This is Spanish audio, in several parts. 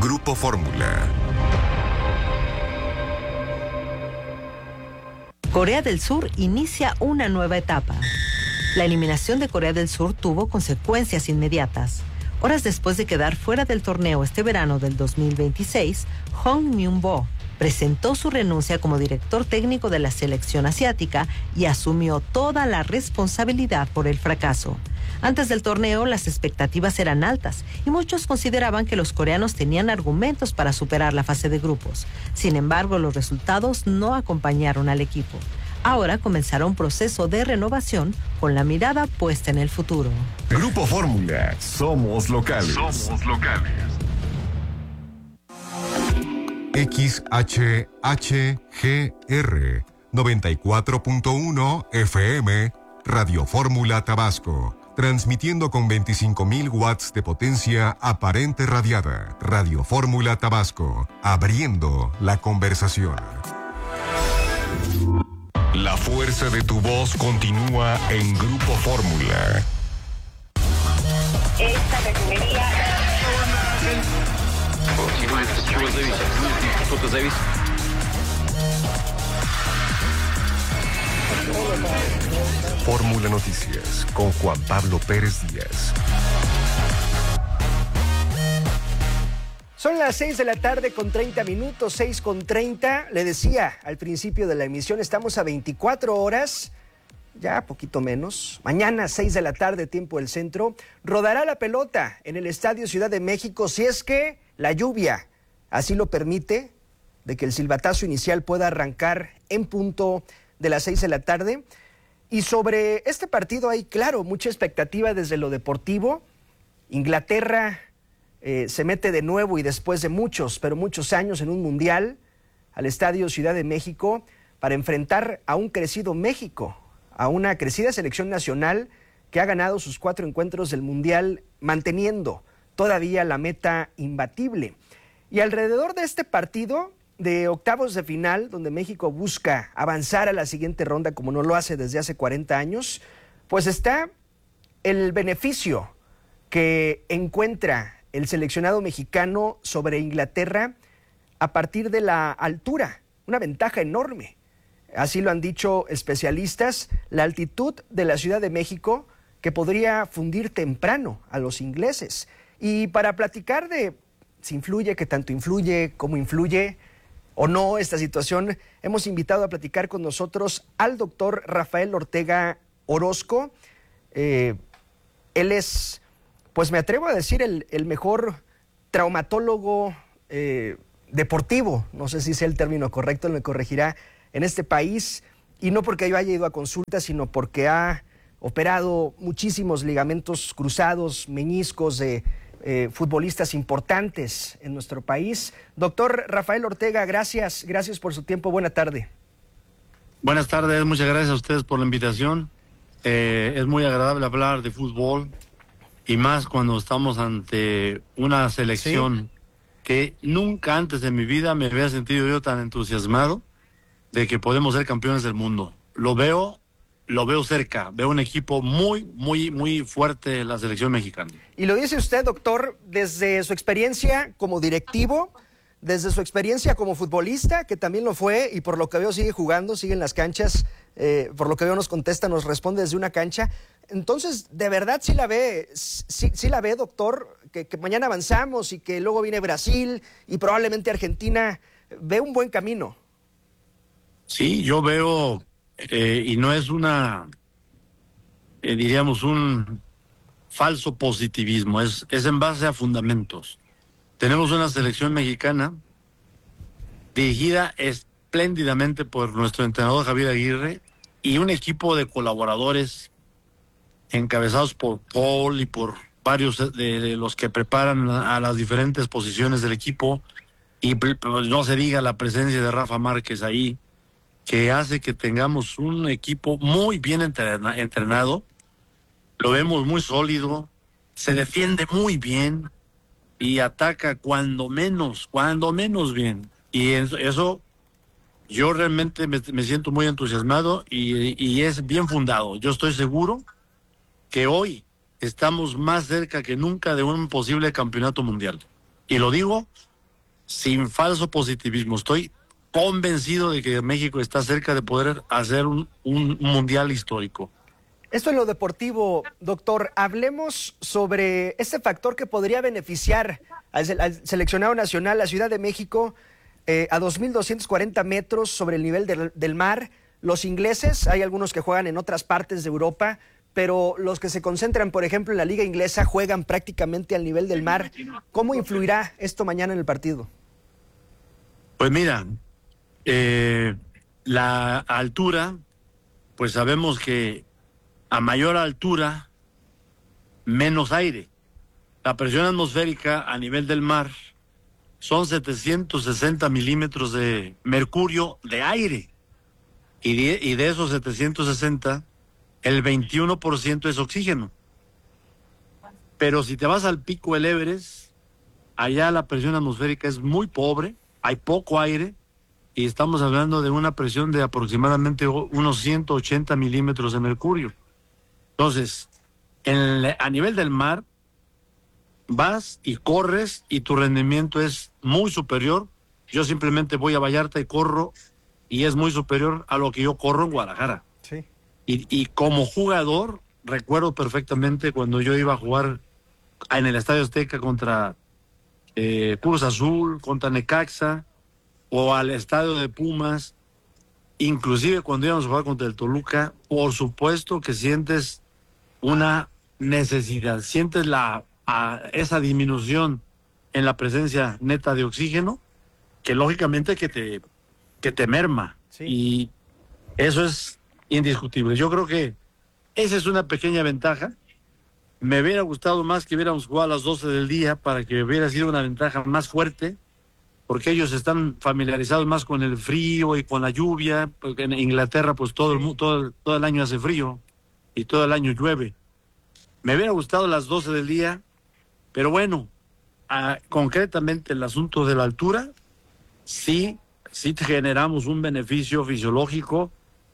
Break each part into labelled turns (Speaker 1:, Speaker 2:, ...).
Speaker 1: Grupo Fórmula.
Speaker 2: Corea del Sur inicia una nueva etapa. La eliminación de Corea del Sur tuvo consecuencias inmediatas. Horas después de quedar fuera del torneo este verano del 2026, Hong Myung-bo presentó su renuncia como director técnico de la selección asiática y asumió toda la responsabilidad por el fracaso. Antes del torneo, las expectativas eran altas y muchos consideraban que los coreanos tenían argumentos para superar la fase de grupos. Sin embargo, los resultados no acompañaron al equipo. Ahora comenzará un proceso de renovación con la mirada puesta en el futuro.
Speaker 1: Grupo Fórmula, somos locales. Somos locales. XHHGR 94.1 FM, Radio Fórmula Tabasco. Transmitiendo con 25.000 watts de potencia aparente radiada. Radio Fórmula Tabasco, abriendo la conversación. La fuerza de tu voz continúa en Grupo Fórmula.
Speaker 3: Esta refinería...
Speaker 1: Fórmula Noticias con Juan Pablo Pérez Díaz.
Speaker 4: Son las 6 de la tarde con 30 minutos, 6:30. Le decía al principio de la emisión, estamos a 24 horas, ya poquito menos. Mañana, 6 de la tarde, tiempo del centro, rodará la pelota en el Estadio Ciudad de México si es que la lluvia así lo permite, de que el silbatazo inicial pueda arrancar en punto de las 6 de la tarde. Y sobre este partido hay, claro, mucha expectativa desde lo deportivo. Inglaterra se mete de nuevo y después de muchos años en un mundial al Estadio Ciudad de México para enfrentar a un crecido México, a una crecida selección nacional que ha ganado sus 4 encuentros del mundial, manteniendo todavía la meta imbatible. Y alrededor de este partido de octavos de final, donde México busca avanzar a la siguiente ronda como no lo hace desde hace 40 años, pues está el beneficio que encuentra el seleccionado mexicano sobre Inglaterra a partir de la altura, una ventaja enorme. Así lo han dicho especialistas, la altitud de la Ciudad de México que podría fundir temprano a los ingleses. Y para platicar de si influye, qué tanto influye, cómo influye o no esta situación, hemos invitado a platicar con nosotros al doctor Rafael Ortega Orozco. Él es, pues me atrevo a decir, el mejor traumatólogo deportivo, no sé si sea el término correcto, él me corregirá, en este país, y no porque yo haya ido a consulta, sino porque ha operado muchísimos ligamentos cruzados, meniscos de futbolistas importantes en nuestro país. Doctor Rafael Ortega, gracias por su tiempo, buena tarde.
Speaker 5: Buenas tardes, muchas gracias a ustedes por la invitación. Es muy agradable hablar de fútbol y más cuando estamos ante una selección que nunca antes de mi vida me había sentido yo tan entusiasmado de que podemos ser campeones del mundo. Lo veo cerca, veo un equipo muy fuerte, la selección mexicana.
Speaker 4: Y lo dice usted, doctor, desde su experiencia como directivo, desde su experiencia como futbolista, que también lo fue, y por lo que veo sigue jugando, sigue en las canchas, por lo que veo nos contesta, nos responde desde una cancha. Entonces, ¿de verdad sí la ve, doctor, que mañana avanzamos y que luego viene Brasil y probablemente Argentina? ¿Ve un buen camino?
Speaker 5: Sí, yo veo, y no es diríamos un falso positivismo, es en base a fundamentos. Tenemos una selección mexicana dirigida espléndidamente por nuestro entrenador Javier Aguirre y un equipo de colaboradores encabezados por Paul y por varios de los que preparan a las diferentes posiciones del equipo, y pues, no se diga la presencia de Rafa Márquez ahí, que hace que tengamos un equipo muy bien entrenado. Lo vemos muy sólido, se defiende muy bien y ataca cuando menos bien. Y eso yo realmente me siento muy entusiasmado y es bien fundado. Yo estoy seguro que hoy estamos más cerca que nunca de un posible campeonato mundial. Y lo digo sin falso positivismo. Estoy convencido de que México está cerca de poder hacer un mundial histórico.
Speaker 4: Esto en lo deportivo, doctor. Hablemos sobre este factor que podría beneficiar al seleccionado nacional, la Ciudad de México, a 2.240 metros sobre el nivel del mar. Los ingleses, hay algunos que juegan en otras partes de Europa, pero los que se concentran, por ejemplo, en la liga inglesa, juegan prácticamente al nivel del mar. ¿Cómo influirá esto mañana en el partido?
Speaker 5: Pues mira, la altura, pues sabemos que a mayor altura, menos aire. La presión atmosférica a nivel del mar son 760 milímetros de mercurio de aire. Y de esos 760, el 21% es oxígeno. Pero si te vas al pico del Everest, allá la presión atmosférica es muy pobre, hay poco aire, y estamos hablando de una presión de aproximadamente unos 180 milímetros de mercurio. Entonces, a nivel del mar, vas y corres y tu rendimiento es muy superior. Yo simplemente voy a Vallarta y corro y es muy superior a lo que yo corro en Guadalajara.
Speaker 4: Sí.
Speaker 5: Y como jugador, recuerdo perfectamente cuando yo iba a jugar en el Estadio Azteca contra Cruz Azul, contra Necaxa, o al estadio de Pumas, inclusive cuando íbamos a jugar contra el Toluca, por supuesto que sientes una necesidad, sientes esa disminución en la presencia neta de oxígeno, que lógicamente que te merma.
Speaker 4: Sí.
Speaker 5: Y eso es indiscutible. Yo creo que esa es una pequeña ventaja. Me hubiera gustado más que hubiéramos jugado a las 12 del día para que hubiera sido una ventaja más fuerte, porque ellos están familiarizados más con el frío y con la lluvia, porque en Inglaterra pues todo el año hace frío y todo el año llueve. Me hubiera gustado las 12 del día, pero bueno, concretamente el asunto de la altura, sí generamos un beneficio fisiológico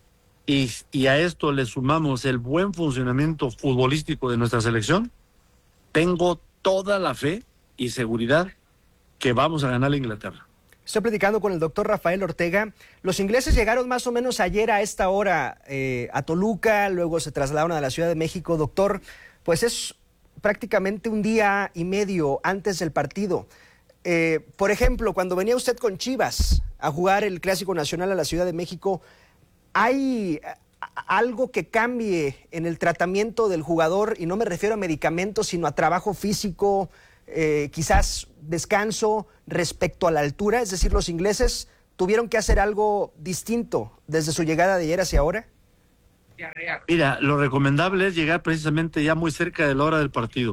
Speaker 5: y a esto le sumamos el buen funcionamiento futbolístico de nuestra selección. Tengo toda la fe y seguridad que vamos a ganar a Inglaterra.
Speaker 4: Estoy platicando con el doctor Rafael Ortega. Los ingleses llegaron más o menos ayer a esta hora a Toluca, luego se trasladaron a la Ciudad de México. Doctor, pues es prácticamente un día y medio antes del partido. Por ejemplo, cuando venía usted con Chivas a jugar el Clásico Nacional a la Ciudad de México, ¿hay algo que cambie en el tratamiento del jugador? Y no me refiero a medicamentos, sino a trabajo físico, quizás descanso respecto a la altura. Es decir, los ingleses tuvieron que hacer algo distinto desde su llegada de ayer hacia ahora.
Speaker 5: Mira, lo recomendable es llegar precisamente ya muy cerca de la hora del partido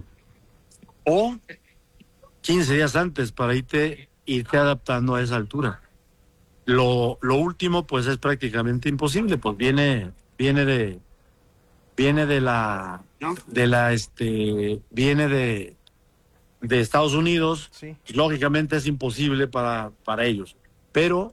Speaker 5: o 15 días antes para irte adaptando a esa altura. Lo último pues es prácticamente imposible, pues viene de Estados Unidos.
Speaker 4: Sí.
Speaker 5: Y lógicamente es imposible para ellos, pero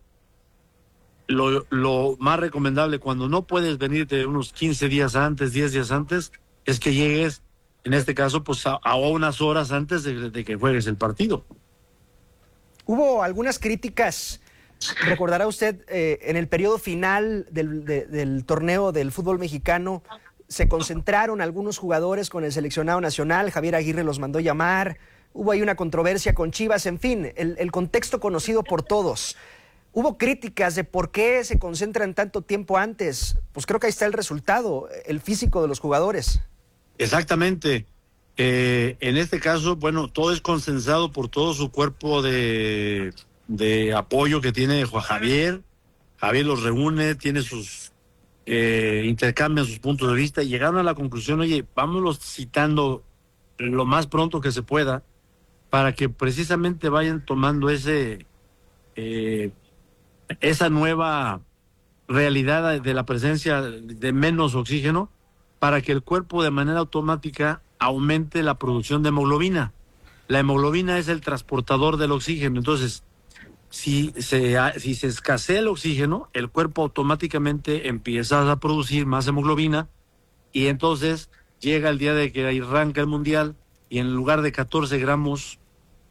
Speaker 5: lo más recomendable cuando no puedes venirte unos 15 días antes, 10 días antes, es que llegues, en este caso, pues a unas horas antes de que juegues el partido.
Speaker 4: Hubo algunas críticas, recordará usted, en el periodo final del torneo del fútbol mexicano, se concentraron algunos jugadores con el seleccionado nacional, Javier Aguirre los mandó llamar, hubo ahí una controversia con Chivas, en fin, el contexto conocido por todos. Hubo críticas de por qué se concentran tanto tiempo antes. Pues creo que ahí está el resultado, el físico de los jugadores.
Speaker 5: Exactamente. En este caso, bueno, todo es consensado por todo su cuerpo de apoyo que tiene Javier. Javier los reúne, tiene intercambian sus puntos de vista y llegaron a la conclusión, oye, vámonos citando lo más pronto que se pueda para que precisamente vayan tomando esa nueva realidad de la presencia de menos oxígeno, para que el cuerpo de manera automática aumente la producción de hemoglobina. La hemoglobina es el transportador del oxígeno. Entonces, si se escasea el oxígeno, el cuerpo automáticamente empieza a producir más hemoglobina y entonces llega el día de que arranca el mundial y en lugar de 14 gramos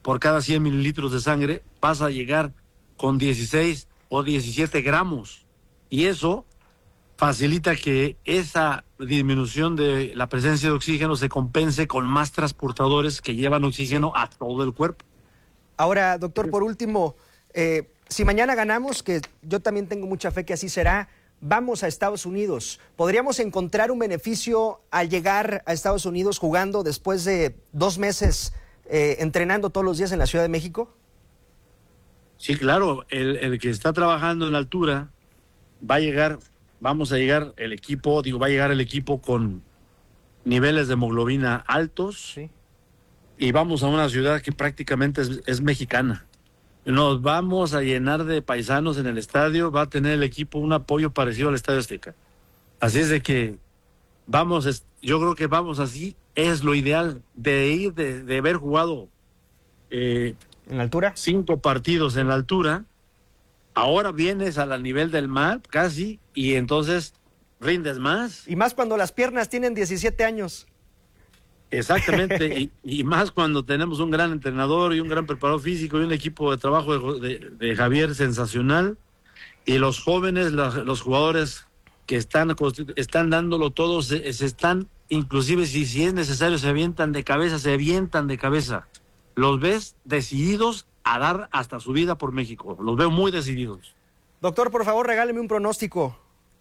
Speaker 5: por cada 100 mililitros de sangre, vas a llegar con 16 o 17 gramos. Y eso facilita que esa disminución de la presencia de oxígeno se compense con más transportadores que llevan oxígeno a todo el cuerpo.
Speaker 4: Ahora, doctor, por último, si mañana ganamos, que yo también tengo mucha fe que así será, vamos a Estados Unidos. ¿Podríamos encontrar un beneficio al llegar a Estados Unidos jugando después de 2 meses entrenando todos los días en la Ciudad de México?
Speaker 5: Sí, claro, el que está trabajando en la altura va a llegar, va a llegar el equipo con niveles de hemoglobina altos,
Speaker 4: Sí.
Speaker 5: y vamos a una ciudad que prácticamente es mexicana. Nos vamos a llenar de paisanos en el estadio, va a tener el equipo un apoyo parecido al Estadio Azteca. Así es de que yo creo que vamos así, es lo ideal de haber jugado
Speaker 4: ¿En la altura?
Speaker 5: 5 partidos en la altura. Ahora vienes al nivel del mar casi, y entonces rindes más.
Speaker 4: Y más cuando las piernas tienen 17 años.
Speaker 5: Exactamente, y más cuando tenemos un gran entrenador y un gran preparador físico y un equipo de trabajo de Javier sensacional, y los jóvenes, los jugadores que están dándolo todo, se están, inclusive si es necesario, se avientan de cabeza. Los ves decididos a dar hasta su vida por México, los veo muy decididos.
Speaker 4: Doctor, por favor, regáleme un pronóstico.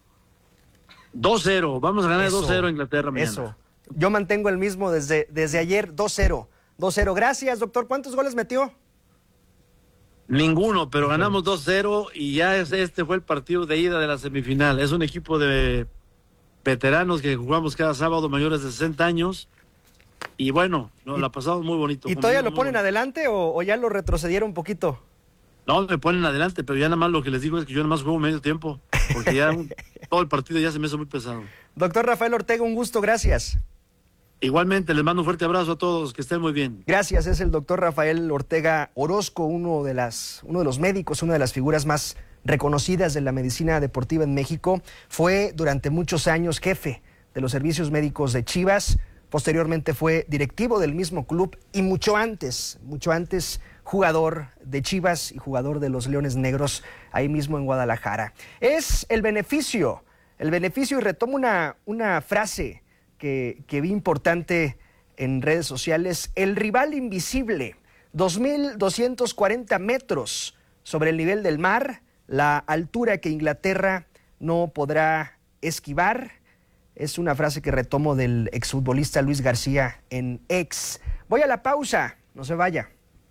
Speaker 5: 2-0, vamos a ganar
Speaker 4: Eso,
Speaker 5: 2-0 a Inglaterra mañana.
Speaker 4: Eso. Yo mantengo el mismo desde ayer, 2-0. 2-0. Gracias, doctor. ¿Cuántos goles metió?
Speaker 5: Ninguno, pero ganamos 2-0 y ya este fue el partido de ida de la semifinal. Es un equipo de veteranos que jugamos cada sábado, mayores de 60 años. Y bueno, la pasamos muy bonito.
Speaker 4: ¿Y todavía lo ponen adelante o ya lo retrocedieron un poquito?
Speaker 5: No, me ponen adelante, pero ya nada más lo que les digo es que yo nada más juego medio tiempo, porque ya todo el partido ya se me hizo muy pesado.
Speaker 4: Doctor Rafael Ortega, un gusto, gracias.
Speaker 5: Igualmente, les mando un fuerte abrazo a todos, que estén muy bien.
Speaker 4: Gracias, es el doctor Rafael Ortega Orozco, uno de los médicos, una de las figuras más reconocidas de la medicina deportiva en México. Fue durante muchos años jefe de los servicios médicos de Chivas, posteriormente fue directivo del mismo club y mucho antes, jugador de Chivas y jugador de los Leones Negros ahí mismo en Guadalajara. Es el beneficio, y retomo una frase que vi importante en redes sociales: el rival invisible, 2.240 metros sobre el nivel del mar, la altura que Inglaterra no podrá esquivar. Es una frase que retomo del exfutbolista Luis García en X. Voy a la pausa, no se vaya.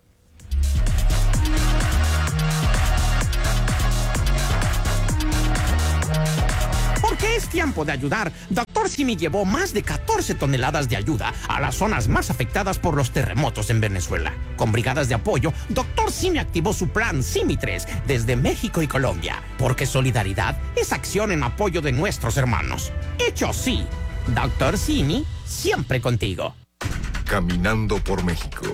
Speaker 3: Porque es tiempo de ayudar. Dr. Simi llevó más de 14 toneladas de ayuda a las zonas más afectadas por los terremotos en Venezuela. Con brigadas de apoyo, Dr. Simi activó su plan Simi 3 desde México y Colombia. Porque solidaridad es acción en apoyo de nuestros hermanos. Hecho sí, Dr. Simi siempre contigo.
Speaker 1: Caminando por México.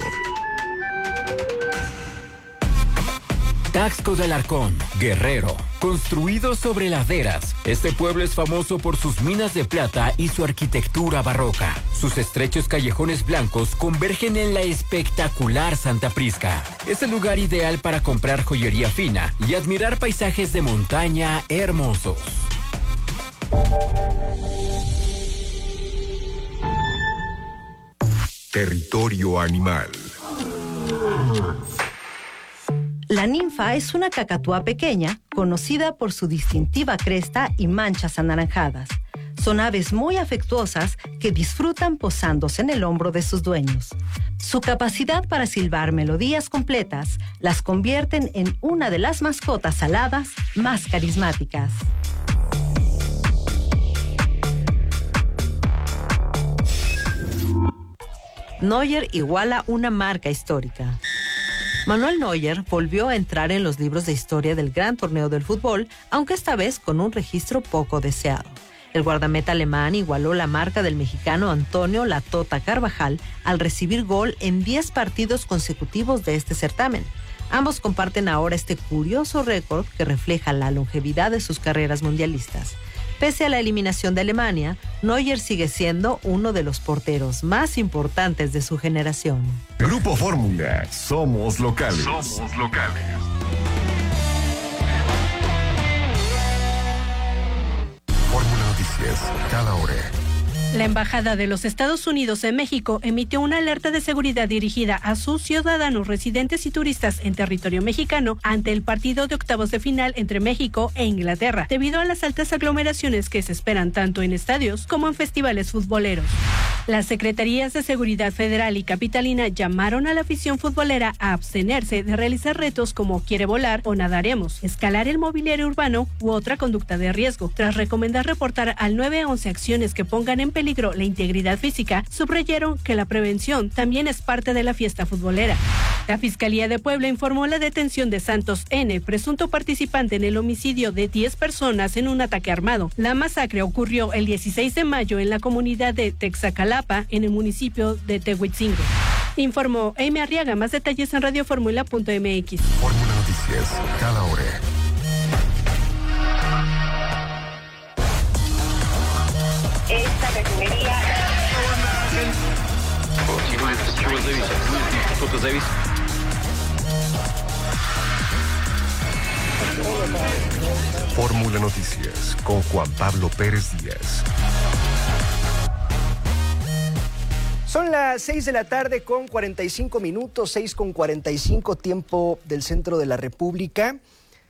Speaker 6: Taxco del Arcón, Guerrero, construido sobre laderas. Este pueblo es famoso por sus minas de plata y su arquitectura barroca. Sus estrechos callejones blancos convergen en la espectacular Santa Prisca. Es el lugar ideal para comprar joyería fina y admirar paisajes de montaña hermosos.
Speaker 1: Territorio animal.
Speaker 2: La ninfa es una cacatúa pequeña, conocida por su distintiva cresta y manchas anaranjadas. Son aves muy afectuosas que disfrutan posándose en el hombro de sus dueños. Su capacidad para silbar melodías completas las convierten en una de las mascotas aladas más carismáticas. Neuer iguala una marca histórica. Manuel Neuer volvió a entrar en los libros de historia del gran torneo del fútbol, aunque esta vez con un registro poco deseado. El guardameta alemán igualó la marca del mexicano Antonio La Tota Carvajal al recibir gol en 10 partidos consecutivos de este certamen. Ambos comparten ahora este curioso récord que refleja la longevidad de sus carreras mundialistas. Pese a la eliminación de Alemania, Neuer sigue siendo uno de los porteros más importantes de su generación.
Speaker 1: Grupo Fórmula, somos locales. Somos locales. Fórmula Noticias, cada hora.
Speaker 7: La Embajada de los Estados Unidos en México emitió una alerta de seguridad dirigida a sus ciudadanos residentes y turistas en territorio mexicano ante el partido de octavos de final entre México e Inglaterra, debido a las altas aglomeraciones que se esperan tanto en estadios como en festivales futboleros. Las Secretarías de Seguridad Federal y Capitalina llamaron a la afición futbolera a abstenerse de realizar retos como quiere volar o nadaremos, escalar el mobiliario urbano u otra conducta de riesgo. Tras recomendar reportar al 911 acciones que pongan en peligro la integridad física, subrayaron que la prevención también es parte de la fiesta futbolera. La Fiscalía de Puebla informó la detención de Santos N., presunto participante en el homicidio de 10 personas en un ataque armado. La masacre ocurrió el 16 de mayo en la comunidad de Texacalapa, en el municipio de Tehuitzingo. Informó Amy Arriaga. Más detalles en radioformula.mx.
Speaker 1: Fórmula Noticias, cada hora.
Speaker 8: Esta refinería.
Speaker 1: Fórmula Noticias con Juan Pablo Pérez Díaz.
Speaker 4: Son las 6 de la tarde con 45 minutos, 6 con 45, tiempo del centro de la República.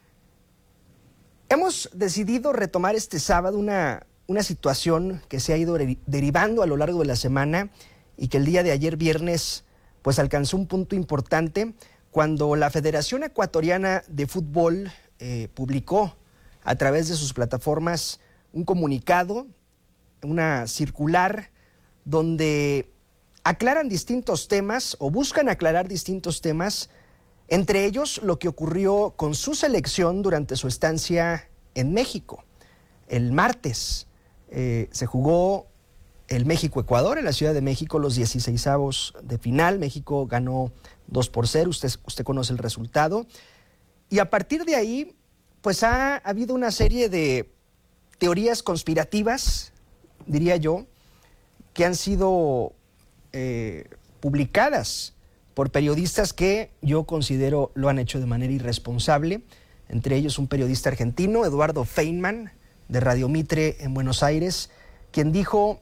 Speaker 4: Hemos decidido retomar este sábado una situación que se ha ido derivando a lo largo de la semana y que el día de ayer viernes pues alcanzó un punto importante cuando la Federación Ecuatoriana de Fútbol publicó a través de sus plataformas un comunicado, una circular donde aclaran distintos temas o buscan aclarar distintos temas, entre ellos lo que ocurrió con su selección durante su estancia en México. El martes se jugó el México-Ecuador en la Ciudad de México, los 16avos de final. México ganó 2-0, usted conoce el resultado. Y a partir de ahí, pues ha habido una serie de teorías conspirativas, diría yo, que han sido publicadas por periodistas que yo considero lo han hecho de manera irresponsable, entre ellos un periodista argentino, Eduardo Feynman, de Radio Mitre en Buenos Aires, quien dijo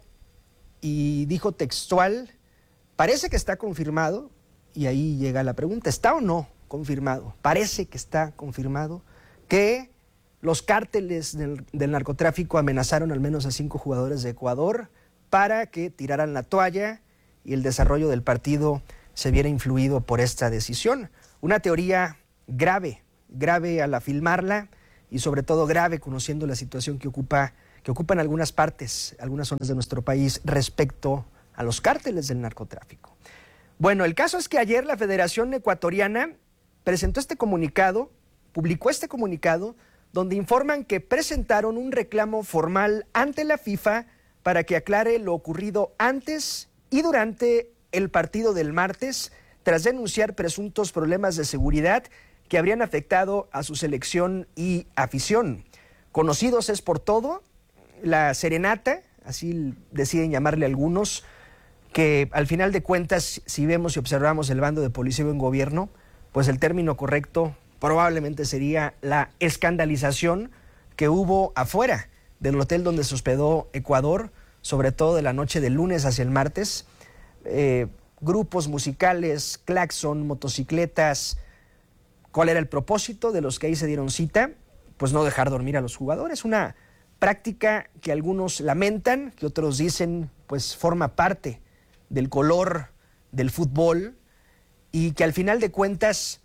Speaker 4: textual, parece que está confirmado, y ahí llega la pregunta, ¿está o no confirmado? Parece que está confirmado que los cárteles del narcotráfico amenazaron al menos a 5 jugadores de Ecuador para que tiraran la toalla y el desarrollo del partido se viera influido por esta decisión. Una teoría grave al afirmarla y sobre todo grave conociendo la situación que ocupan algunas partes, algunas zonas de nuestro país respecto a los cárteles del narcotráfico. Bueno, el caso es que ayer la Federación Ecuatoriana presentó publicó este comunicado, donde informan que presentaron un reclamo formal ante la FIFA para que aclare lo ocurrido antes y durante el partido del martes, tras denunciar presuntos problemas de seguridad que habrían afectado a su selección y afición. Conocidos es por todo, la serenata, así deciden llamarle algunos, que al final de cuentas, si vemos y observamos el bando de policía en gobierno, pues el término correcto probablemente sería la escandalización que hubo afuera del hotel donde se hospedó Ecuador, sobre todo de la noche del lunes hacia el martes. Grupos musicales, claxon, motocicletas. ¿Cuál era el propósito de los que ahí se dieron cita? Pues no dejar dormir a los jugadores. Una práctica que algunos lamentan, que otros dicen pues forma parte del color del fútbol y que al final de cuentas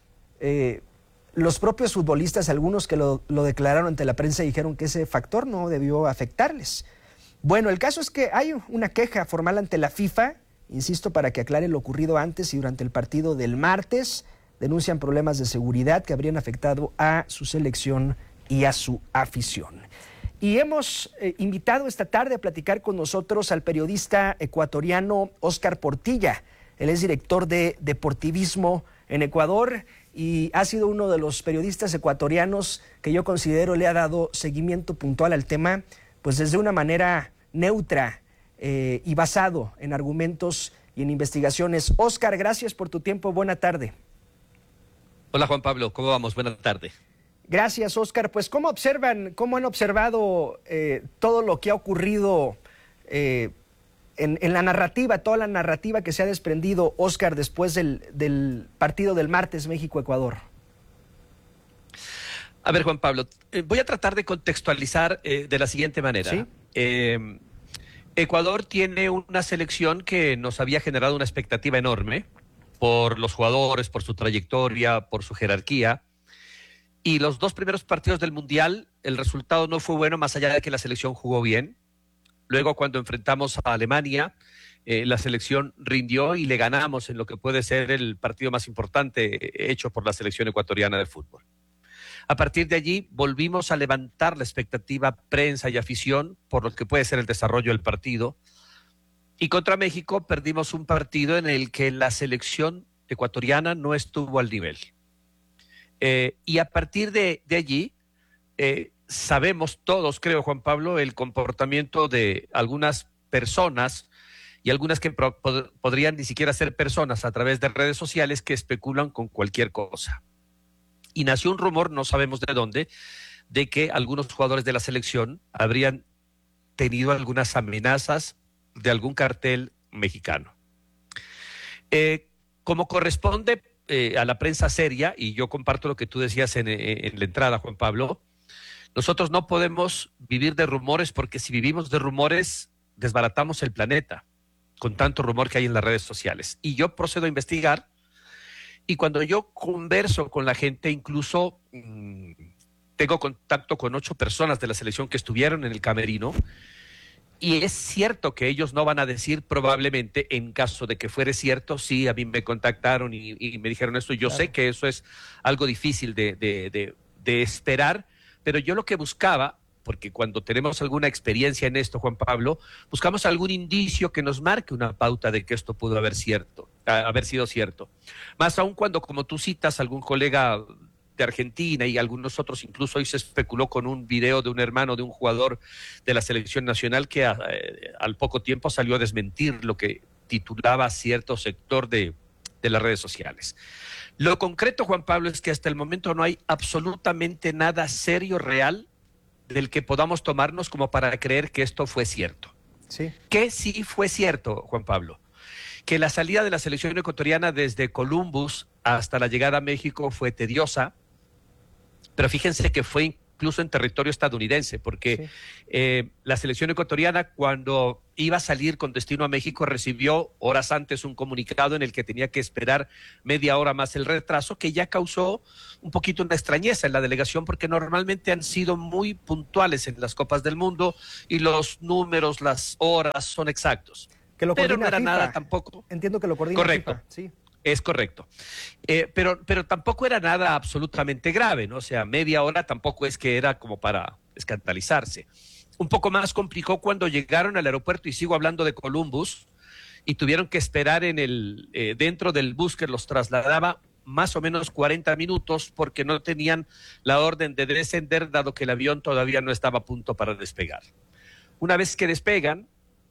Speaker 4: los propios futbolistas, algunos que lo declararon ante la prensa, dijeron que ese factor no debió afectarles. Bueno, el caso es que hay una queja formal ante la FIFA, insisto, para que aclare lo ocurrido antes y durante el partido del martes. Denuncian problemas de seguridad que habrían afectado a su selección y a su afición. Y hemos invitado esta tarde a platicar con nosotros al periodista ecuatoriano Óscar Portilla. Él es director de Deportivismo en Ecuador y ha sido uno de los periodistas ecuatorianos que yo considero le ha dado seguimiento puntual al tema pues desde una manera neutra y basado en argumentos y en investigaciones. Óscar, gracias por tu tiempo. Buena tarde.
Speaker 9: Hola Juan Pablo, ¿cómo vamos? Buena tarde.
Speaker 4: Gracias, Óscar. Pues, ¿cómo han observado todo lo que ha ocurrido en la narrativa, toda la narrativa que se ha desprendido, Óscar, después del partido del martes México-Ecuador?
Speaker 9: A ver, Juan Pablo, voy a tratar de contextualizar de la siguiente manera.
Speaker 4: ¿Sí?
Speaker 9: Ecuador tiene una selección que nos había generado una expectativa enorme por los jugadores, por su trayectoria, por su jerarquía. Y los 2 primeros partidos del Mundial, el resultado no fue bueno, más allá de que la selección jugó bien. Luego, cuando enfrentamos a Alemania, la selección rindió y le ganamos en lo que puede ser el partido más importante hecho por la selección ecuatoriana de fútbol. A partir de allí, volvimos a levantar la expectativa prensa y afición por lo que puede ser el desarrollo del partido. Y contra México perdimos un partido en el que la selección ecuatoriana no estuvo al nivel. Y a partir de allí, sabemos todos, creo, Juan Pablo, el comportamiento de algunas personas y algunas que podrían ni siquiera ser personas a través de redes sociales que especulan con cualquier cosa. Y nació un rumor, no sabemos de dónde, de que algunos jugadores de la selección habrían tenido algunas amenazas de algún cartel mexicano. Como corresponde a la prensa seria, y yo comparto lo que tú decías en la entrada, Juan Pablo, nosotros no podemos vivir de rumores, porque si vivimos de rumores, desbaratamos el planeta, con tanto rumor que hay en las redes sociales. Y yo procedo a investigar, y cuando yo converso con la gente, incluso tengo contacto con 8 personas de la selección que estuvieron en el camerino, y es cierto que ellos no van a decir probablemente, en caso de que fuere cierto, sí, a mí me contactaron y me dijeron esto. Yo sé que eso es algo difícil de esperar, pero yo lo que buscaba, porque cuando tenemos alguna experiencia en esto, Juan Pablo, buscamos algún indicio que nos marque una pauta de que esto pudo haber sido cierto. Más aún cuando, como tú citas, algún colega de Argentina y algunos otros, incluso hoy se especuló con un video de un hermano de un jugador de la selección nacional que al poco tiempo salió a desmentir lo que titulaba cierto sector de las redes sociales. Lo concreto, Juan Pablo, es que hasta el momento no hay absolutamente nada serio, real, del que podamos tomarnos como para creer que esto fue cierto.
Speaker 4: Sí.
Speaker 9: Que sí fue cierto, Juan Pablo, que la salida de la selección ecuatoriana desde Columbus hasta la llegada a México fue tediosa, pero fíjense que fue incluso en territorio estadounidense, porque la selección ecuatoriana, cuando iba a salir con destino a México, recibió horas antes un comunicado en el que tenía que esperar media hora más el retraso, que ya causó un poquito una extrañeza en la delegación, porque normalmente han sido muy puntuales en las Copas del Mundo y los números, las horas son exactos.
Speaker 4: Que lo
Speaker 9: pero no era
Speaker 4: FIFA.
Speaker 9: nada tampoco.
Speaker 4: Entiendo que lo coordina
Speaker 9: Correcto.
Speaker 4: FIFA, sí.
Speaker 9: Es correcto. Pero tampoco era nada absolutamente grave, ¿no? O sea, media hora tampoco es que era como para escandalizarse. Un poco más complicó cuando llegaron al aeropuerto, y sigo hablando de Columbus, y tuvieron que esperar dentro del bus que los trasladaba más o menos 40 minutos porque no tenían la orden de descender, dado que el avión todavía no estaba a punto para despegar. Una vez que despegan,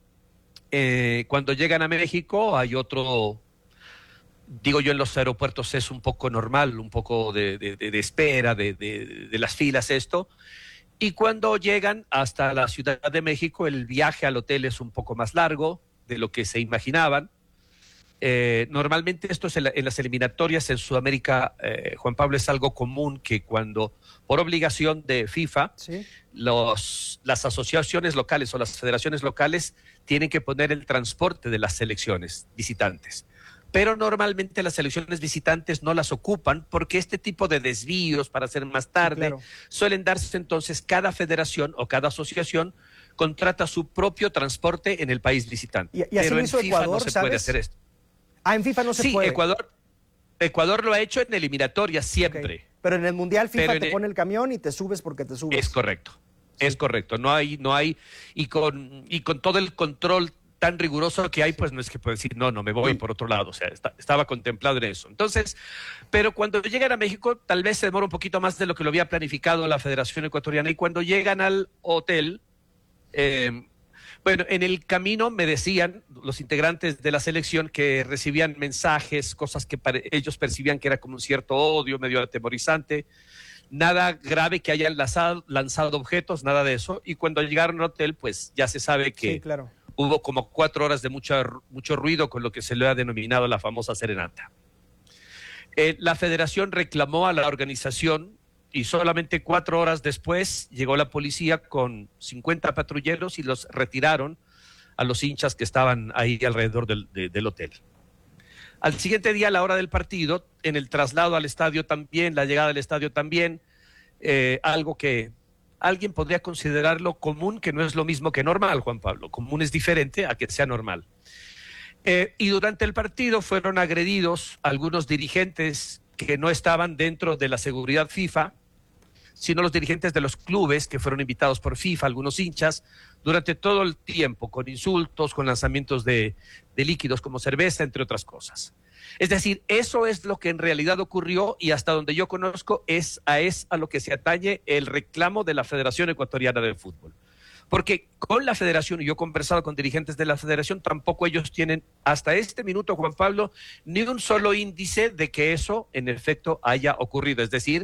Speaker 9: cuando llegan a México hay otro... Digo yo, en los aeropuertos es un poco normal, un poco de espera, de las filas esto. Y cuando llegan hasta la Ciudad de México, el viaje al hotel es un poco más largo de lo que se imaginaban. Normalmente esto es en las eliminatorias en Sudamérica, Juan Pablo, es algo común que cuando, por obligación de FIFA,
Speaker 4: ¿Sí?
Speaker 9: las asociaciones locales o las federaciones locales tienen que poner el transporte de las selecciones visitantes. Pero normalmente las selecciones visitantes no las ocupan porque este tipo de desvíos para hacer más tarde suelen darse. Entonces cada federación o cada asociación contrata su propio transporte en el país visitante.
Speaker 4: Y así
Speaker 9: pero
Speaker 4: lo
Speaker 9: en
Speaker 4: hizo
Speaker 9: FIFA
Speaker 4: Ecuador,
Speaker 9: no se
Speaker 4: ¿sabes?
Speaker 9: puede hacer esto.
Speaker 4: En FIFA no se
Speaker 9: Sí,
Speaker 4: puede.
Speaker 9: Ecuador lo ha hecho en eliminatorias siempre.
Speaker 4: Okay. Pero en el Mundial FIFA
Speaker 9: Pero
Speaker 4: te pone el camión y te subes porque te subes.
Speaker 9: Es correcto, es correcto. No hay, y con todo el control tan riguroso que hay, pues no es que puedo decir, no me voy por otro lado. O sea, estaba contemplado en eso. Entonces, pero cuando llegan a México, tal vez se demora un poquito más de lo que lo había planificado la Federación Ecuatoriana, y cuando llegan al hotel, Bueno, en el camino me decían los integrantes de la selección que recibían mensajes, cosas que ellos percibían que era como un cierto odio, medio atemorizante. Nada grave que hayan lanzado objetos, nada de eso. Y cuando llegaron al hotel, pues ya se sabe que
Speaker 4: sí, claro,
Speaker 9: hubo como 4 horas de mucho ruido con lo que se le ha denominado la famosa serenata. La federación reclamó a la organización y solamente 4 horas después llegó la policía con 50 patrulleros y los retiraron a los hinchas que estaban ahí alrededor del hotel. Al siguiente día, a la hora del partido, en el traslado al estadio también, la llegada al estadio también, algo que alguien podría considerarlo común, que no es lo mismo que normal, Juan Pablo. Común es diferente a que sea normal. Y durante el partido fueron agredidos algunos dirigentes que no estaban dentro de la seguridad FIFA, sino los dirigentes de los clubes que fueron invitados por FIFA, algunos hinchas, durante todo el tiempo, con insultos, con lanzamientos de líquidos como cerveza, entre otras cosas. Es decir, eso es lo que en realidad ocurrió y hasta donde yo conozco es a lo que se atañe el reclamo de la Federación Ecuatoriana de Fútbol. Porque con la federación, y yo he conversado con dirigentes de la federación, tampoco ellos tienen hasta este minuto, Juan Pablo, ni un solo índice de que eso en efecto haya ocurrido. Es decir,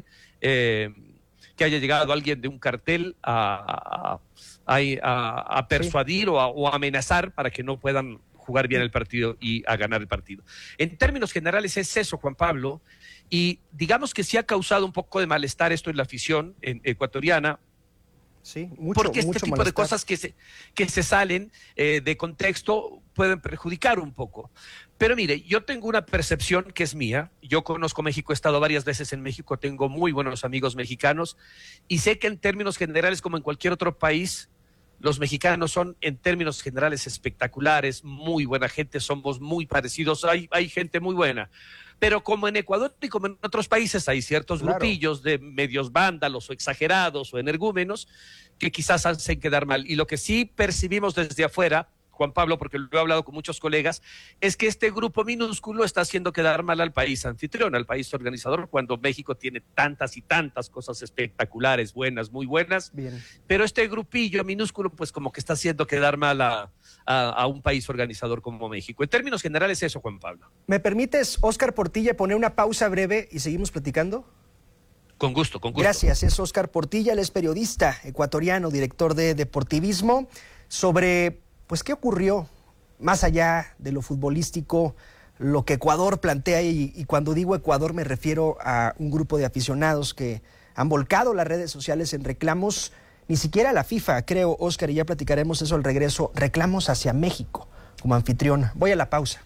Speaker 9: que haya llegado alguien de un cartel a persuadir sí, o a amenazar para que no puedan jugar bien el partido y a ganar el partido. En términos generales es eso, Juan Pablo, y digamos que sí ha causado un poco de malestar esto en la afición ecuatoriana.
Speaker 4: Sí, mucho,
Speaker 9: porque este tipo de cosas que se salen de contexto pueden perjudicar un poco. Pero mire, yo tengo una percepción que es mía. Yo conozco México, he estado varias veces en México, tengo muy buenos amigos mexicanos y sé que en términos generales, como en cualquier otro país, los mexicanos son en términos generales espectaculares, muy buena gente, somos muy parecidos, hay gente muy buena. Pero como en Ecuador y como en otros países hay ciertos grupillos de medios vándalos o exagerados o energúmenos que quizás hacen quedar mal. Y lo que sí percibimos desde afuera, Juan Pablo, porque lo he hablado con muchos colegas, es que este grupo minúsculo está haciendo quedar mal al país anfitrión, al país organizador, cuando México tiene tantas y tantas cosas espectaculares, buenas, muy buenas. Bien. Pero este grupillo minúsculo, pues como que está haciendo quedar mal a un país organizador como México. En términos generales eso, Juan Pablo.
Speaker 4: ¿Me permites, Óscar Portilla, poner una pausa breve y seguimos platicando?
Speaker 9: Con gusto, con gusto.
Speaker 4: Gracias, es Óscar Portilla, él es periodista ecuatoriano, director de Deportivismo, sobre pues qué ocurrió más allá de lo futbolístico, lo que Ecuador plantea, y cuando digo Ecuador me refiero a un grupo de aficionados que han volcado las redes sociales en reclamos, ni siquiera la FIFA, creo, Óscar, y ya platicaremos eso al regreso, reclamos hacia México como anfitrión. Voy a la pausa.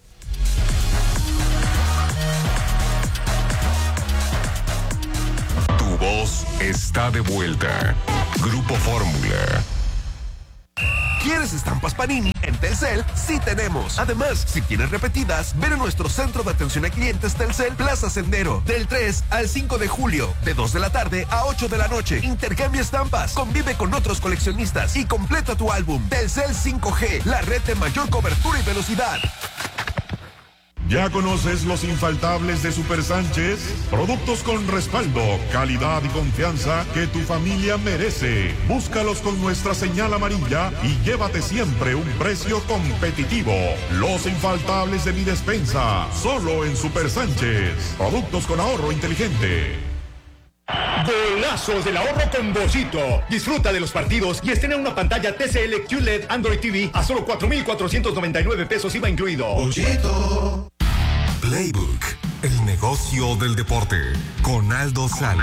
Speaker 1: Tu voz está de vuelta. Grupo Fórmula.
Speaker 10: ¿Quieres estampas Panini? En Telcel sí tenemos. Además, si quieres repetidas, ven a nuestro centro de atención a clientes Telcel Plaza Sendero, del 3 al 5 de julio, de 2 de la tarde a 8 de la noche. Intercambia estampas, convive con otros coleccionistas y completa tu álbum. Telcel 5G, la red de mayor cobertura y velocidad.
Speaker 11: ¿Ya conoces los infaltables de Super Sánchez? Productos con respaldo, calidad y confianza que tu familia merece. Búscalos con nuestra señal amarilla y llévate siempre un precio competitivo. Los infaltables de mi despensa, solo en Super Sánchez. Productos con ahorro inteligente.
Speaker 12: Golazos del ahorro con Bollito. Disfruta de los partidos y estrena una pantalla TCL QLED Android TV a solo 4,499 pesos IVA incluido.
Speaker 10: Bollito.
Speaker 1: Playbook, el negocio del deporte, con Aldo Sales.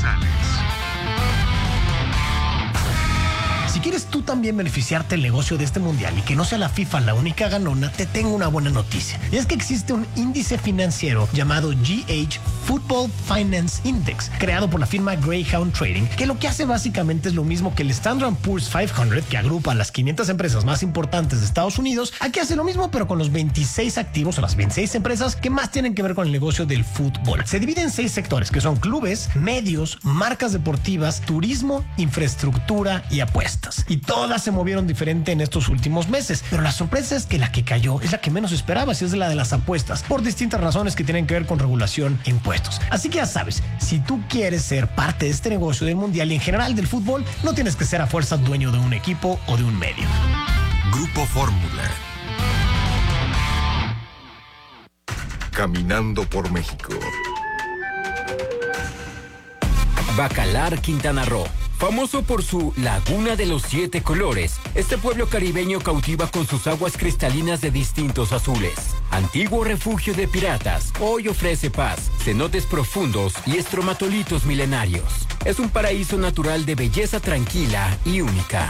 Speaker 13: Si quieres tú también beneficiarte del negocio de este mundial y que no sea la FIFA la única ganona, te tengo una buena noticia. Y es que existe un índice financiero llamado GH Football Finance Index, creado por la firma Greyhound Trading, que lo que hace básicamente es lo mismo que el Standard & Poor's 500, que agrupa a las 500 empresas más importantes de Estados Unidos. Aquí hace lo mismo, pero con los 26 activos o las 26 empresas que más tienen que ver con el negocio del fútbol. Se divide en 6 sectores, que son clubes, medios, marcas deportivas, turismo, infraestructura y apuestas. apuestas. Y todas se movieron diferente en estos últimos meses. Pero la sorpresa es que la que cayó es la que menos esperabas, y es la de las apuestas, por distintas razones que tienen que ver con regulación e impuestos. Así que ya sabes, si tú quieres ser parte de este negocio del mundial y en general del fútbol, no tienes que ser a fuerza dueño de un equipo o de un medio.
Speaker 10: Grupo Fórmula. Caminando por México.
Speaker 6: Bacalar, Quintana Roo. Famoso por su Laguna de los 7 colores, este pueblo caribeño cautiva con sus aguas cristalinas de distintos azules. Antiguo refugio de piratas, hoy ofrece paz, cenotes profundos y estromatolitos milenarios. Es un paraíso natural de belleza tranquila y única.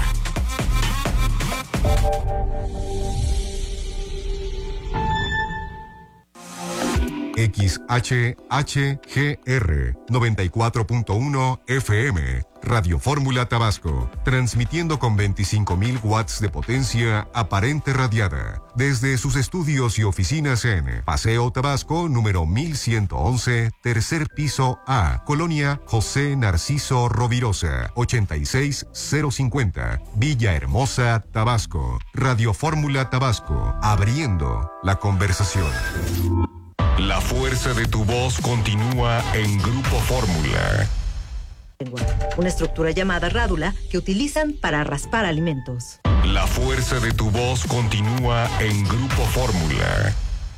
Speaker 11: XHHGR 94.1 FM, Radio Fórmula Tabasco, transmitiendo con 25.000 watts de potencia aparente radiada, desde sus estudios y oficinas en Paseo Tabasco, número 1111, tercer piso A, Colonia José Narciso Rovirosa, 86050, Villahermosa, Tabasco. Radio Fórmula Tabasco, abriendo la conversación.
Speaker 1: La fuerza de tu voz continúa en Grupo Fórmula.
Speaker 2: Una estructura llamada rádula que utilizan para raspar alimentos.
Speaker 1: La fuerza de tu voz continúa en Grupo Fórmula.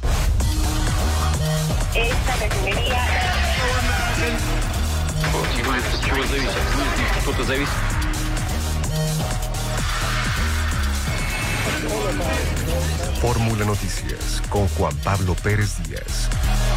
Speaker 8: Esta refinería...
Speaker 10: Fórmula Noticias con Juan Pablo Pérez Díaz.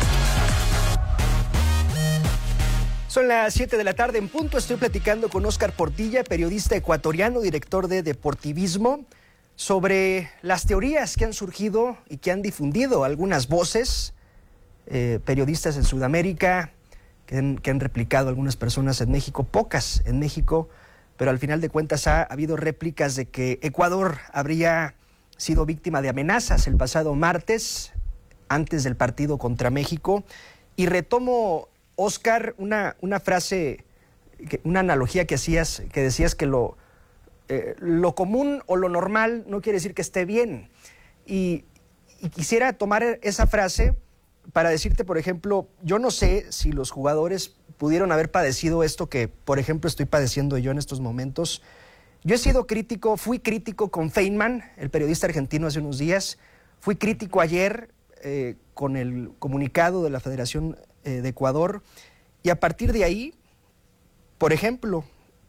Speaker 4: Son las 7 de la tarde en punto. Estoy platicando con Óscar Portilla, periodista ecuatoriano, director de Deportivismo, sobre las teorías que han surgido y que han difundido algunas voces, periodistas en Sudamérica, que han replicado algunas personas en México, pocas en México, pero al final de cuentas ha habido réplicas de que Ecuador habría sido víctima de amenazas el pasado martes, antes del partido contra México. Y retomo, Óscar, una frase, una analogía que hacías, que decías que lo común o lo normal no quiere decir que esté bien. Y quisiera tomar esa frase para decirte, por ejemplo, yo no sé si los jugadores pudieron haber padecido esto que, por ejemplo, estoy padeciendo yo en estos momentos. Yo he sido crítico, fui crítico con Feynman, el periodista argentino, hace unos días. Fui crítico ayer con el comunicado de la Federación de Ecuador. Y a partir de ahí, por ejemplo,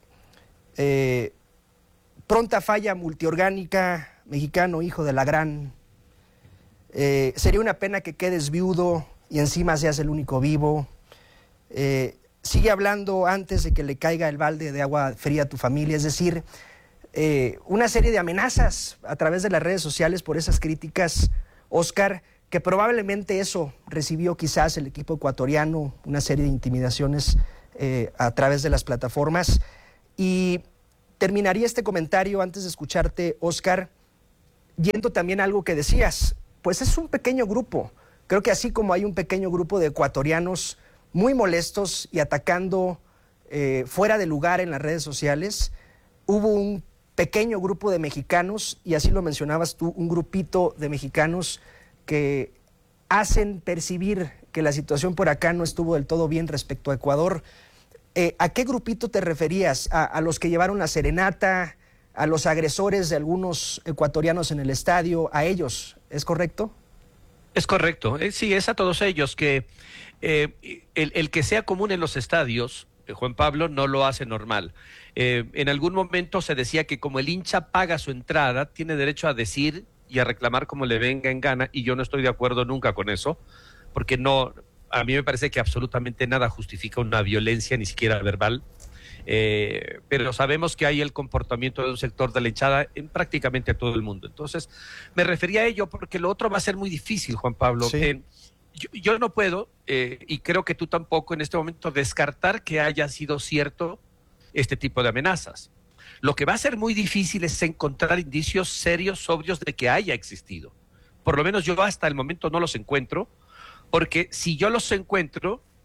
Speaker 4: pronta falla multiorgánica, mexicano, hijo de la gran. Sería una pena que quedes viudo y encima seas el único vivo. Sigue hablando antes de que le caiga el balde de agua fría a tu familia. Es decir, una serie de amenazas a través de las redes sociales por esas críticas, Óscar, que probablemente eso recibió quizás el equipo ecuatoriano, una serie de intimidaciones a través de las plataformas. Y terminaría este comentario antes de escucharte, Óscar, yendo también a algo que decías, pues es un pequeño grupo. Creo que así como hay un pequeño grupo de ecuatorianos muy molestos y atacando fuera de lugar en las redes sociales, hubo un pequeño grupo de mexicanos, y así lo mencionabas tú, un grupito de mexicanos que hacen percibir que la situación por acá no estuvo del todo bien respecto a Ecuador. ¿A qué grupito te referías? ¿A los que llevaron la serenata? ¿A los agresores de algunos ecuatorianos en el estadio? ¿A ellos? ¿Es correcto?
Speaker 9: Es correcto. Sí, es a todos ellos que el que sea común en los estadios, Juan Pablo, no lo hace normal. En algún momento se decía que como el hincha paga su entrada, tiene derecho a decir y a reclamar como le venga en gana, y yo no estoy de acuerdo nunca con eso, porque no, a mí me parece que absolutamente nada justifica una violencia, ni siquiera verbal, pero sabemos que hay el comportamiento de un sector de la hinchada en prácticamente todo el mundo. Entonces, me refería a ello porque lo otro va a ser muy difícil, Juan Pablo. Sí. Yo no puedo, y creo que tú tampoco en este momento, descartar que haya sido cierto este tipo de amenazas. Lo que va a ser muy difícil es encontrar indicios serios, sobrios de que haya existido. Por lo menos yo hasta el momento no los encuentro, porque si yo los encuentro,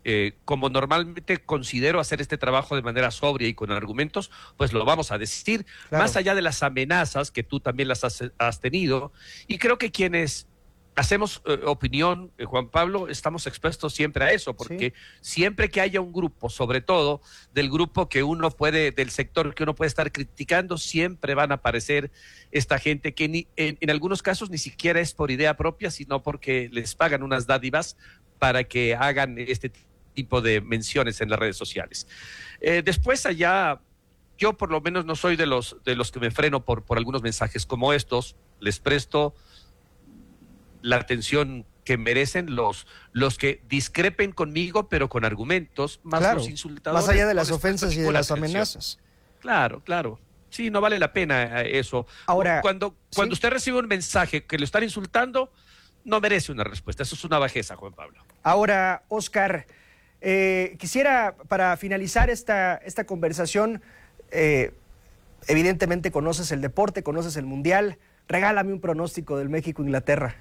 Speaker 9: como normalmente considero hacer este trabajo de manera sobria y con argumentos, pues lo vamos a decir,
Speaker 4: Claro.
Speaker 9: más allá de las amenazas que tú también las has tenido, y creo que quienes hacemos opinión, Juan Pablo, estamos expuestos siempre a eso, porque siempre que haya un grupo, sobre todo del grupo que uno puede, del sector que uno puede estar criticando, siempre van a aparecer esta gente que en algunos casos ni siquiera es por idea propia, sino porque les pagan unas dádivas para que hagan este tipo de menciones en las redes sociales. Después allá, yo por lo menos no soy de los que me freno por algunos mensajes como estos, les presto la atención que merecen los que discrepen conmigo, pero con argumentos, más
Speaker 4: Claro,
Speaker 9: los insultadores.
Speaker 4: más allá de las
Speaker 9: no les presto
Speaker 4: ofensas y de
Speaker 9: ninguna
Speaker 4: las
Speaker 9: atención.
Speaker 4: amenazas.
Speaker 9: Claro. Sí, no vale la pena eso.
Speaker 4: Ahora,
Speaker 9: cuando usted recibe un mensaje que lo están insultando, no merece una respuesta. Eso es una bajeza, Juan Pablo.
Speaker 4: Ahora, Oscar, quisiera, para finalizar esta conversación, evidentemente conoces el deporte, conoces el Mundial, regálame un pronóstico del México-Inglaterra.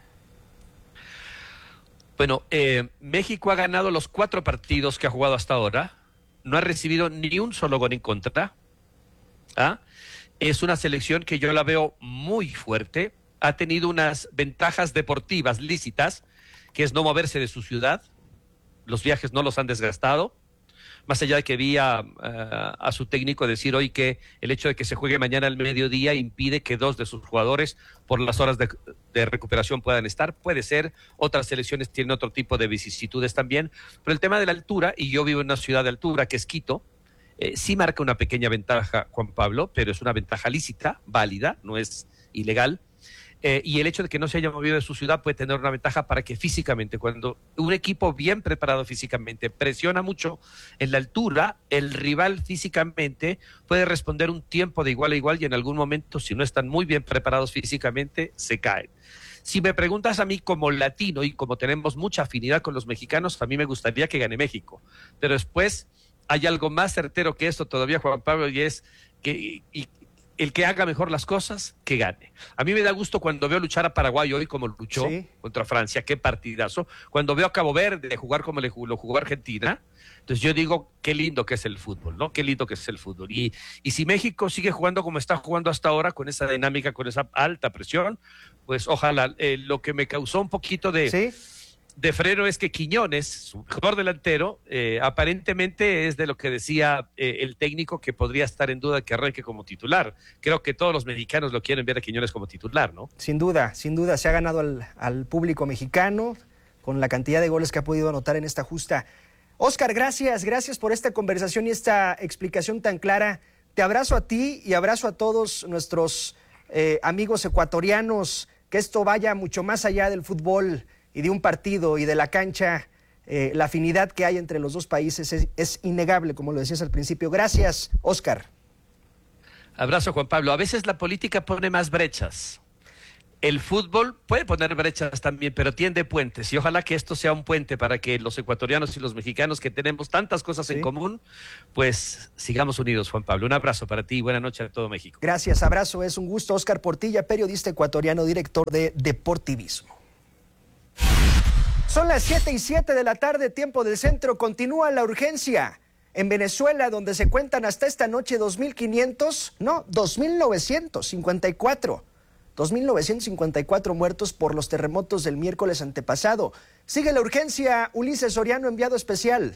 Speaker 9: Bueno, México ha ganado los 4 partidos que ha jugado hasta ahora, no ha recibido ni un solo gol en contra. Es una selección que yo la veo muy fuerte, ha tenido unas ventajas deportivas lícitas, que es no moverse de su ciudad, los viajes no los han desgastado, más allá de que vi a su técnico decir hoy que el hecho de que se juegue mañana al mediodía impide que 2 de sus jugadores por las horas de recuperación puedan estar, puede ser, otras selecciones tienen otro tipo de vicisitudes también, pero el tema de la altura, y yo vivo en una ciudad de altura que es Quito, sí marca una pequeña ventaja, Juan Pablo, pero es una ventaja lícita, válida, no es ilegal. Y el hecho de que no se haya movido de su ciudad puede tener una ventaja para que físicamente, cuando un equipo bien preparado físicamente presiona mucho en la altura, el rival físicamente puede responder un tiempo de igual a igual y en algún momento, si no están muy bien preparados físicamente, se caen. Si me preguntas a mí como latino y como tenemos mucha afinidad con los mexicanos, a mí me gustaría que gane México. Pero después hay algo más certero que esto todavía, Juan Pablo, y es que el que haga mejor las cosas, que gane. A mí me da gusto cuando veo luchar a Paraguay hoy como luchó contra Francia, qué partidazo. Cuando veo a Cabo Verde jugar como lo jugó Argentina, entonces yo digo, qué lindo que es el fútbol, ¿no? Qué lindo que es el fútbol. Y si México sigue jugando como está jugando hasta ahora, con esa dinámica, con esa alta presión, pues ojalá. Lo que me causó un poquito de freno es que Quiñones, su mejor delantero, aparentemente es de lo que decía el técnico, que podría estar en duda que arranque como titular. Creo que todos los mexicanos lo quieren ver a Quiñones como titular, ¿no?
Speaker 4: Sin duda, se ha ganado al público mexicano con la cantidad de goles que ha podido anotar en esta justa. Oscar, gracias por esta conversación y esta explicación tan clara. Te abrazo a ti y abrazo a todos nuestros amigos ecuatorianos, que esto vaya mucho más allá del fútbol y de un partido y de la cancha. La afinidad que hay entre los dos países es innegable, como lo decías al principio. Gracias, Oscar.
Speaker 9: Abrazo, Juan Pablo. A veces la política pone más brechas. El fútbol puede poner brechas también, pero tiende puentes. Y ojalá que esto sea un puente para que los ecuatorianos y los mexicanos, que tenemos tantas cosas en común, pues sigamos unidos, Juan Pablo. Un abrazo para ti y buena noche a todo México.
Speaker 4: Gracias, abrazo. Es un gusto. Oscar Portilla, periodista ecuatoriano, director de Deportivismo. Son las 7:07 de la tarde, tiempo del centro. Continúa la urgencia en Venezuela, donde se cuentan hasta esta noche 2.954 muertos por los terremotos del miércoles antepasado. Sigue la urgencia, Ulises Soriano, enviado especial.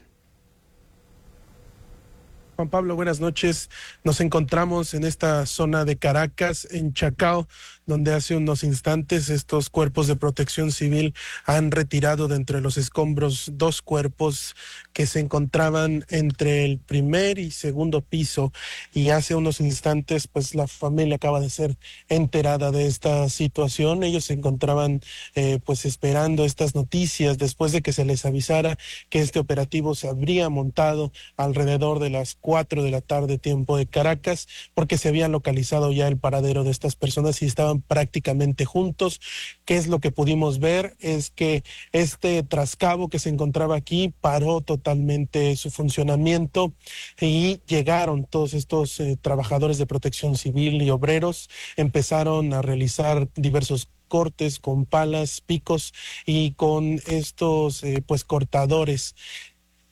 Speaker 14: Juan Pablo, buenas noches. Nos encontramos en esta zona de Caracas, en Chacao, donde hace unos instantes estos cuerpos de protección civil han retirado de entre los escombros 2 cuerpos que se encontraban entre el primer y segundo piso, y hace unos instantes pues la familia acaba de ser enterada de esta situación. Ellos se encontraban pues esperando estas noticias después de que se les avisara que este operativo se habría montado alrededor de las 4 de la tarde, tiempo de Caracas, porque se habían localizado ya el paradero de estas personas y estaban prácticamente juntos. ¿Qué es lo que pudimos ver? Es que este trascabo que se encontraba aquí paró totalmente su funcionamiento y llegaron todos estos trabajadores de protección civil y obreros, empezaron a realizar diversos cortes con palas, picos y con estos pues cortadores.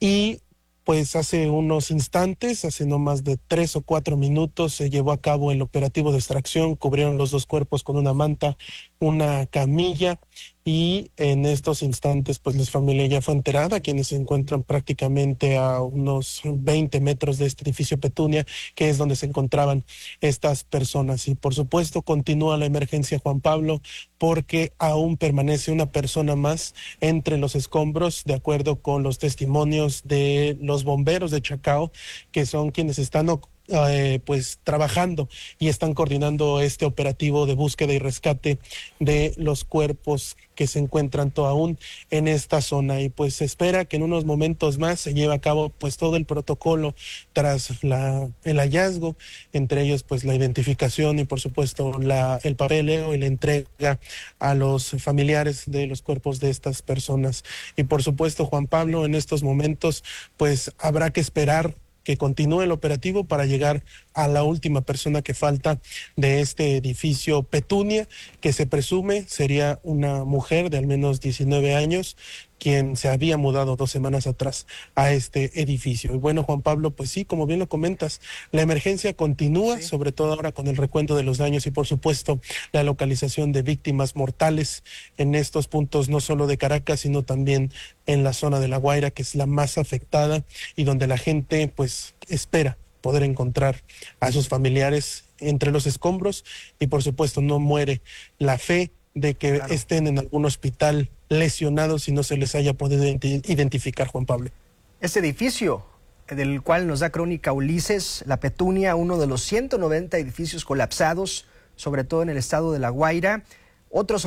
Speaker 14: Y pues hace unos instantes, hace no más de 3 o 4 minutos, se llevó a cabo el operativo de extracción, cubrieron los 2 cuerpos con una manta, una camilla, y en estos instantes pues la familia ya fue enterada, quienes se encuentran prácticamente a unos 20 metros de este edificio Petunia, que es donde se encontraban estas personas. Y por supuesto continúa la emergencia, Juan Pablo, porque aún permanece una persona más entre los escombros, de acuerdo con los testimonios de los bomberos de Chacao, que son quienes están pues trabajando y están coordinando este operativo de búsqueda y rescate de los cuerpos que se encuentran aún en esta zona. Y pues se espera que en unos momentos más se lleve a cabo pues todo el protocolo tras el hallazgo, entre ellos pues la identificación y por supuesto el papeleo y la entrega a los familiares de los cuerpos de estas personas. Y por supuesto, Juan Pablo, en estos momentos pues habrá que esperar que continúe el operativo para llegar a la última persona que falta de este edificio Petunia, que se presume sería una mujer de al menos 19 años, quien se había mudado 2 semanas atrás a este edificio. Y bueno, Juan Pablo, pues sí, como bien lo comentas, la emergencia continúa, sí, sobre todo ahora con el recuento de los daños y por supuesto la localización de víctimas mortales en estos puntos, no solo de Caracas, sino también en la zona de La Guaira, que es la más afectada y donde la gente pues espera poder encontrar a sus familiares entre los escombros y por supuesto no muere la fe de que estén en algún hospital lesionados y no se les haya podido identificar, Juan Pablo.
Speaker 4: Este edificio del cual nos da crónica Ulises, la Petunia, uno de los 190 edificios colapsados, sobre todo en el estado de La Guaira, otros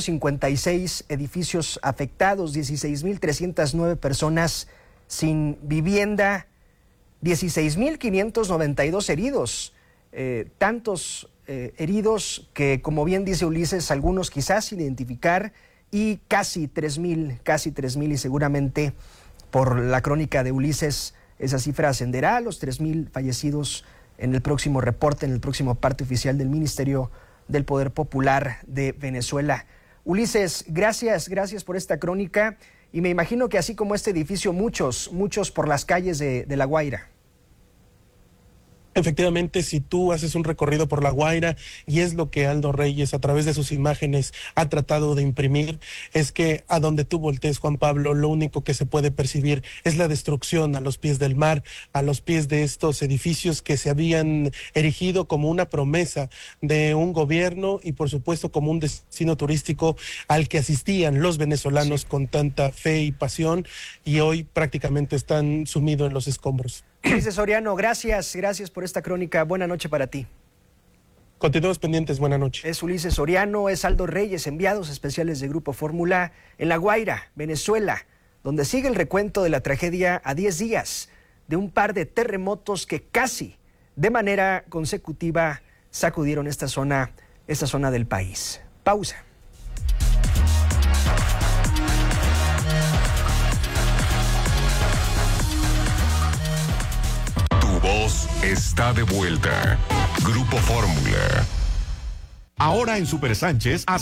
Speaker 4: 856 edificios afectados, 16.309 personas sin vivienda, 16.592 heridos, tantos heridos que, como bien dice Ulises, algunos quizás sin identificar, y casi 3.000 y seguramente por la crónica de Ulises esa cifra ascenderá a los 3.000 fallecidos en el próximo reporte, en el próximo parte oficial del Ministerio del Poder Popular de Venezuela. Ulises, gracias por esta crónica, y me imagino que así como este edificio, muchos por las calles de La Guaira.
Speaker 14: Efectivamente, si tú haces un recorrido por La Guaira, y es lo que Aldo Reyes a través de sus imágenes ha tratado de imprimir, es que a donde tú voltees, Juan Pablo, lo único que se puede percibir es la destrucción a los pies del mar, a los pies de estos edificios que se habían erigido como una promesa de un gobierno y por supuesto como un destino turístico al que asistían los venezolanos con tanta fe y pasión, y hoy prácticamente están sumidos en los escombros.
Speaker 4: Ulises Soriano, gracias por esta crónica. Buena noche para ti.
Speaker 14: Continuamos pendientes, buena noche.
Speaker 4: Es Ulises Soriano, es Aldo Reyes, enviados especiales de Grupo Fórmula en La Guaira, Venezuela, donde sigue el recuento de la tragedia a 10 días de un par de terremotos que casi de manera consecutiva sacudieron esta zona del país. Pausa.
Speaker 1: Voz está de vuelta. Grupo Fórmula.
Speaker 11: Ahora en Super Sánchez,